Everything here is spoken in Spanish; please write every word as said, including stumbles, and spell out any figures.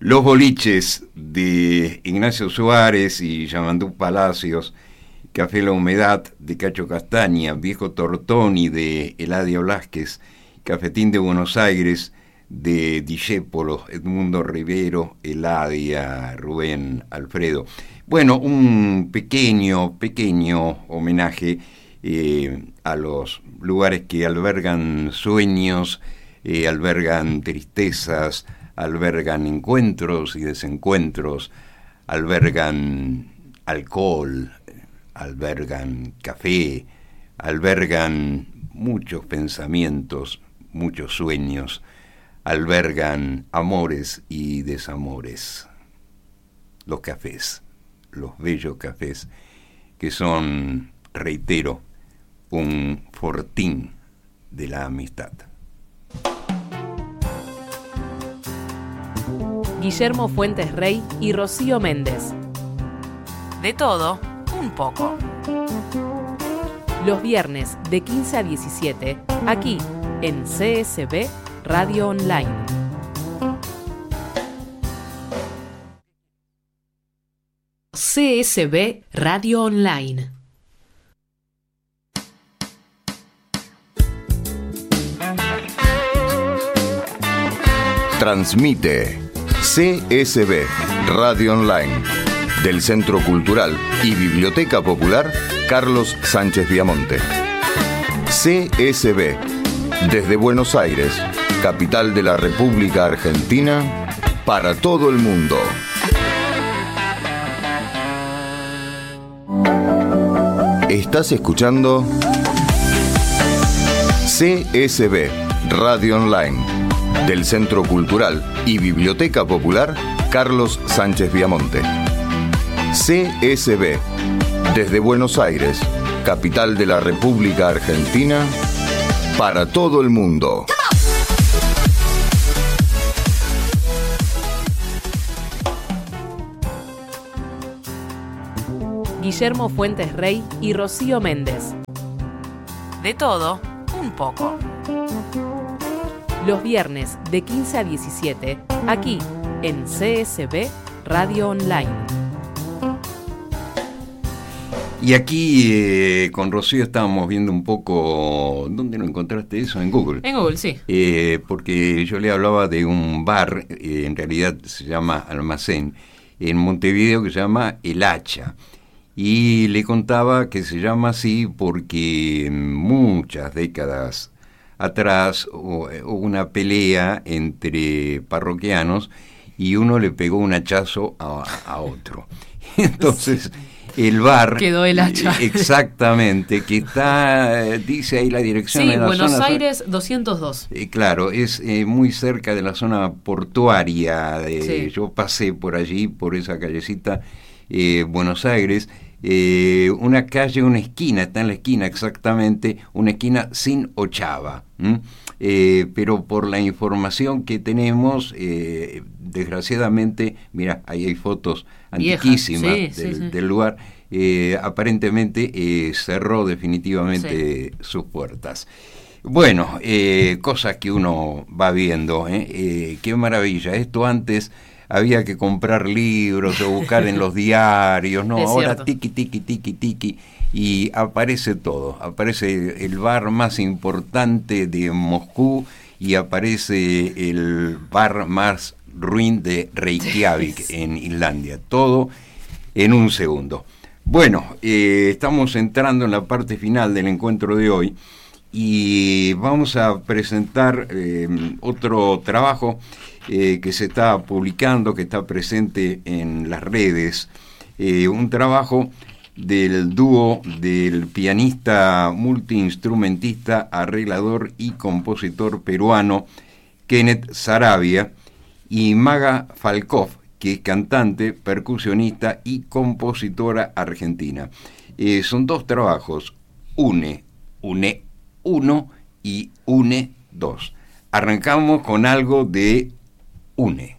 Los boliches de Ignacio Suárez y Yamandú Palacios, Café La Humedad de Cacho Castaña, Viejo Tortoni de Eladia Blázquez, Cafetín de Buenos Aires de Discépolo, Edmundo Rivero, Eladia, Rubén Alfredo. Bueno, un pequeño, pequeño homenaje eh, a los lugares que albergan sueños, eh, albergan tristezas, albergan encuentros y desencuentros, albergan alcohol, albergan café, albergan muchos pensamientos, muchos sueños, albergan amores y desamores. Los cafés, los bellos cafés, que son, reitero, un fortín de la amistad. Guillermo Fuentes Rey y Rocío Méndez. De todo, un poco. Los viernes de quince a diecisiete, aquí en C S B Radio Online. C S B Radio Online. Transmite C S B Radio Online del Centro Cultural y Biblioteca Popular Carlos Sánchez Viamonte. C S B desde Buenos Aires, capital de la República Argentina, para todo el mundo. Estás escuchando C S B Radio Online del Centro Cultural y Biblioteca Popular Carlos Sánchez Viamonte. C S B desde Buenos Aires, capital de la República Argentina, para todo el mundo. Guillermo Fuentes Rey y Rocío Méndez. De todo, un poco. Los viernes de quince a diecisiete, aquí en C S B Radio Online. Y aquí eh, con Rocío estábamos viendo un poco. ¿Dónde lo encontraste eso? En Google. En Google, sí. Eh, porque yo le hablaba de un bar, eh, en realidad se llama Almacén, en Montevideo, que se llama El Hacha. Y le contaba que se llama así porque muchas décadas atrás hubo una pelea entre parroquianos y uno le pegó un hachazo a, a otro. Entonces el bar quedó El Hacha. Exactamente, que está, dice ahí la dirección. Sí, de la Buenos zona, Aires doscientos dos. Eh, claro, es eh, muy cerca de la zona portuaria. De, sí. Yo pasé por allí, por esa callecita, eh, Buenos Aires. Eh, una calle, una esquina, está en la esquina exactamente, una esquina sin ochava. Eh, pero por la información que tenemos, eh, desgraciadamente, mira, ahí hay fotos antiquísimas sí, del, sí, sí. del lugar, eh, aparentemente eh, cerró definitivamente sí. sus puertas. Bueno, eh, cosas que uno va viendo, ¿eh? Eh, qué maravilla, esto antes había que comprar libros o buscar en los diarios, no, es ahora cierto. tiki, tiki, tiki, tiki, y aparece todo, aparece el bar más importante de Moscú y aparece el bar más ruin de Reykjavik en Islandia, todo en un segundo. Bueno, eh, estamos entrando en la parte final del encuentro de hoy y vamos a presentar eh, otro trabajo eh, que se está publicando, que está presente en las redes, eh, un trabajo del dúo del pianista, multiinstrumentista, arreglador y compositor peruano Kenneth Saravia y Maga Falkov, que es cantante, percusionista y compositora argentina. Eh, son dos trabajos, Une, Une uno y Une dos. Arrancamos con algo de Une.